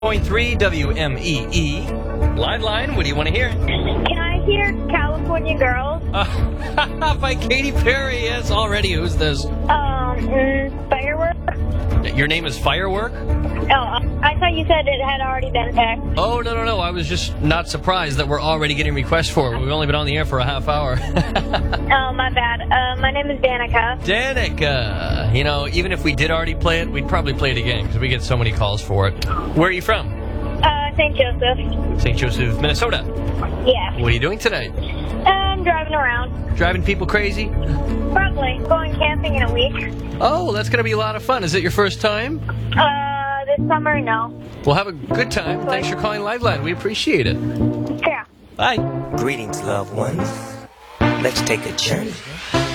101.3 WMEE. Liveline, what do you want to hear? Can I hear California Girls? By Katy Perry, yes, already. Who's this? Firework? Your name is Firework? Oh, I thought you said it had already been picked. Oh, no. I was just not surprised that we're already getting requests for it. We've only been on the air for a half hour. Oh, my bad. My name is Danica. Danica. You know, even if we did already play it, we'd probably play it again because we get so many calls for it. Where are you from? St. Joseph. St. Joseph, Minnesota. Yeah. What are you doing today? I'm driving around. Driving people crazy? Probably. Going camping in a week. Oh, that's going to be a lot of fun. Is it your first time? This summer, no. Well, have a good time. Thanks for calling Liveline. We appreciate it. Yeah. Bye. Greetings, loved ones. Let's take a journey.